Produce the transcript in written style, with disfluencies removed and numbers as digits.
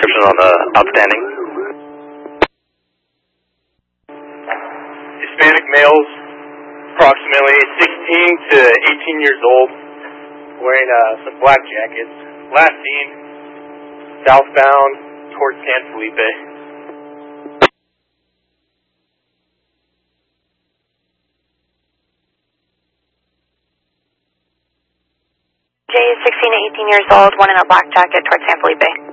description on the outstanding. Hispanic males, approximately 16 to 18 years old, wearing some black jackets. Last seen southbound towards San Felipe. Jay is 16 to 18 years old, one in a black jacket towards San Felipe.